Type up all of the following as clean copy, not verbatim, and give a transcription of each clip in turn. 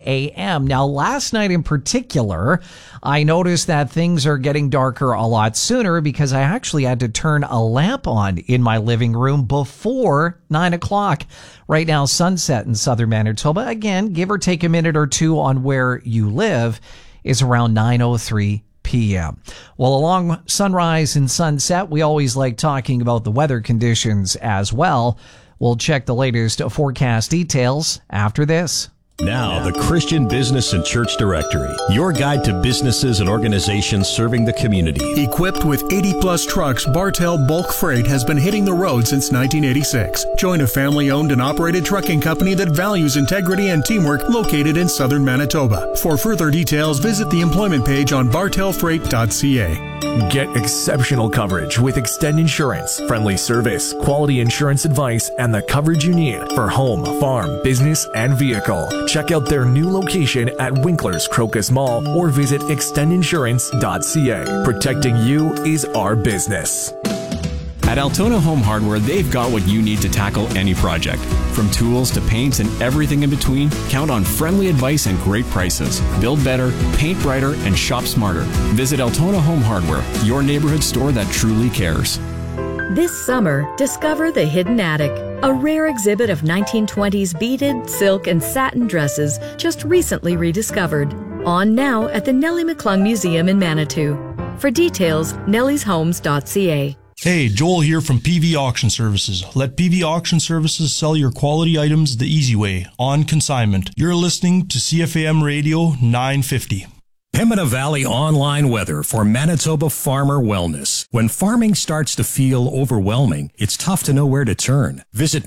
a.m. Now, last night in particular, I noticed that things are getting darker a lot sooner because I actually had to turn a lamp on in my living room before 9 o'clock. Right now, sunset in southern Manitoba, again, give or take a minute or two on where you live, is around 9:03 p.m. Well, along sunrise and sunset, we always like talking about the weather conditions as well. We'll check the latest forecast details after this. Now, the Christian Business and Church Directory, your guide to businesses and organizations serving the community. Equipped with 80-plus trucks, Bartell Bulk Freight has been hitting the road since 1986. Join a family-owned and operated trucking company that values integrity and teamwork located in southern Manitoba. For further details, visit the employment page on bartellfreight.ca. Get exceptional coverage with Extend Insurance. Friendly service, quality insurance advice, and the coverage you need for home, farm, business, and vehicle. Check out their new location at Winkler's Crocus Mall or visit extendinsurance.ca. Protecting you is our business. At Altona Home Hardware, they've got what you need to tackle any project. From tools to paints and everything in between, count on friendly advice and great prices. Build better, paint brighter, and shop smarter. Visit Altona Home Hardware, your neighborhood store that truly cares. This summer, discover the Hidden Attic, a rare exhibit of 1920s beaded, silk, and satin dresses just recently rediscovered. On now at the Nellie McClung Museum in Manitou. For details, nellieshomes.ca. Hey, Joel here from PV Auction Services. Let PV Auction Services sell your quality items the easy way, on consignment. You're listening to CFAM Radio 950. Pembina Valley online weather for Manitoba farmer wellness. When farming starts to feel overwhelming, it's tough to know where to turn. Visit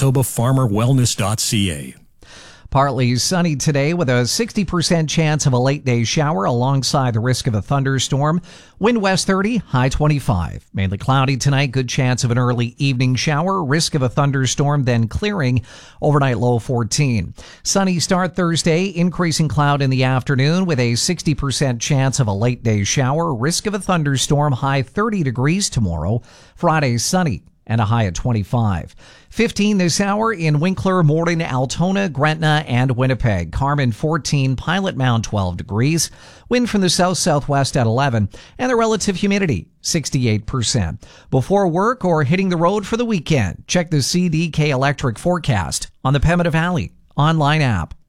manitobafarmerwellness.ca. Partly sunny today with a 60% chance of a late day shower alongside the risk of a thunderstorm. Wind west 30, high 25. Mainly cloudy tonight, good chance of an early evening shower. Risk of a thunderstorm, then clearing. Overnight low 14. Sunny start Thursday, increasing cloud in the afternoon with a 60% chance of a late day shower. Risk of a thunderstorm, high 30 degrees tomorrow. Friday sunny and a high at 25. 15 this hour in Winkler, Morden, Altona, Gretna, and Winnipeg. Carmen 14, Pilot Mound 12 degrees. Wind from the south-southwest at 11, and the relative humidity 68%. Before work or hitting the road for the weekend, check the CDK Electric forecast on the Pembina Valley online app.